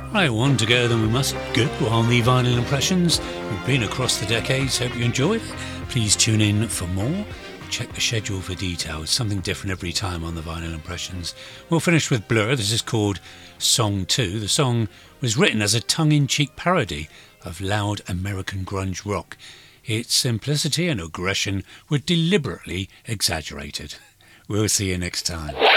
Right, one to go, then we must go on the Vinyl Impressions. We've been across the decades, hope you enjoyed it. Please tune in for more. Check the schedule for details, something different every time on the Vinyl Impressions. We'll finish with Blur. This is called Song 2. The song was written as a tongue-in-cheek parody of loud American grunge rock. Its simplicity and aggression were deliberately exaggerated. We'll see you next time.